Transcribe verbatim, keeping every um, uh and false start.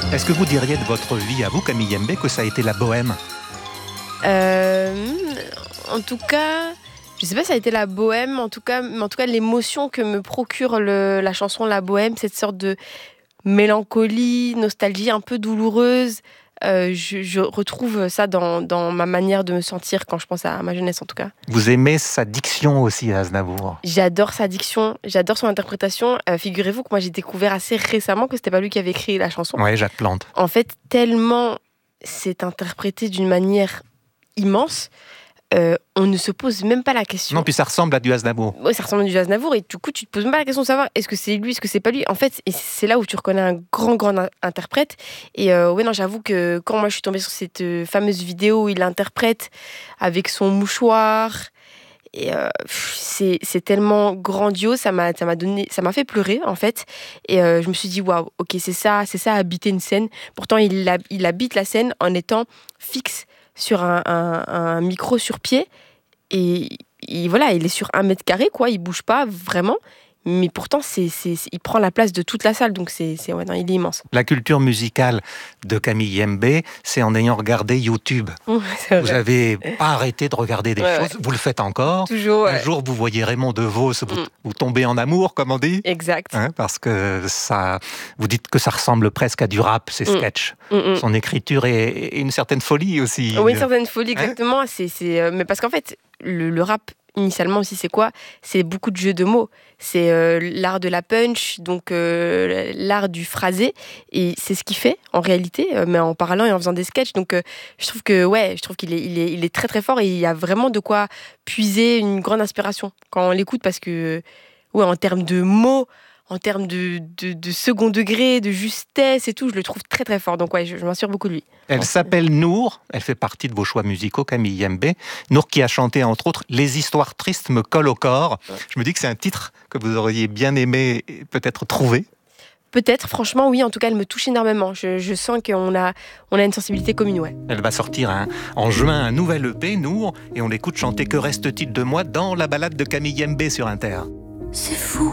Est-ce que vous diriez de votre vie à vous, Camille Yembe, que ça a été la bohème ? Euh, en tout cas, je sais pas si ça a été la bohème, en tout cas, mais en tout cas l'émotion que me procure le, la chanson La Bohème, cette sorte de mélancolie, nostalgie un peu douloureuse. Euh, je, je retrouve ça dans, dans ma manière de me sentir quand je pense à ma jeunesse en tout cas. Vous aimez sa diction aussi, Aznavour ? J'adore sa diction, j'adore son interprétation. Euh, figurez-vous que moi j'ai découvert assez récemment que c'était pas lui qui avait écrit la chanson. Oui, Jacques Plante. En fait, tellement c'est interprété d'une manière immense, euh, on ne se pose même pas la question. Non, puis ça ressemble à du Aznavour. Oui, ça ressemble à du Aznavour et du coup, tu te poses même pas la question de savoir est-ce que c'est lui, est-ce que c'est pas lui. En fait, et c'est là où tu reconnais un grand, grand in- interprète. Et euh, ouais, non, j'avoue que quand moi je suis tombée sur cette euh, fameuse vidéo où il interprète avec son mouchoir, et euh, pff, c'est, c'est tellement grandiose, ça m'a, ça m'a donné, ça m'a fait pleurer en fait. Et euh, je me suis dit waouh, ok, c'est ça, c'est ça habiter une scène. Pourtant, il, hab- il habite la scène en étant fixe sur un, un, un micro sur pied. Et, et voilà, il est sur un mètre carré, quoi. Il bouge pas vraiment. Mais pourtant, c'est, c'est, c'est- il prend la place de toute la salle. Donc, c'est, c'est, ouais, non, il est immense. La culture musicale de Camille Yembe, c'est en ayant regardé YouTube. C'est Vous vrai. n'avez pas arrêté de regarder des Ouais, choses. Vous le faites encore. Toujours, Un ouais. jour, vous voyez Raymond DeVos, vous, Mm. vous tombez en amour, comme on dit. Exact. Hein, parce que ça, vous dites que ça ressemble presque à du rap, ces Mm. sketchs. Mm, mm. Son écriture et, et une certaine folie aussi. Oui, une certaine folie, exactement. C'est, c'est, euh, mais parce qu'en fait, le, le rap, initialement aussi, c'est quoi ? C'est beaucoup de jeux de mots. C'est euh, l'art de la punch, donc euh, l'art du phrasé. Et c'est ce qu'il fait, en réalité, euh, mais en parlant et en faisant des sketchs. Donc, euh, je trouve que, ouais, je trouve qu'il est, il est, il est très, très fort et il y a vraiment de quoi puiser une grande inspiration quand on l'écoute parce que, ouais, en termes de mots, en termes de, de, de second degré, de justesse et tout, je le trouve très, très fort. Donc, ouais, je, je m'inspire beaucoup de lui. Elle s'appelle Nour, elle fait partie de vos choix musicaux, Camille Yembe. Nour qui a chanté, entre autres, Les histoires tristes me collent au corps. Je me dis que c'est un titre que vous auriez bien aimé peut-être trouver. Peut-être, franchement, oui. En tout cas, elle me touche énormément. Je, je sens qu'on a, on a une sensibilité commune, ouais. Elle va sortir un- en juin un nouvel E P, Nour, et on l'écoute chanter Que reste-t-il de moi dans la balade de Camille Yembe sur Inter. C'est fou.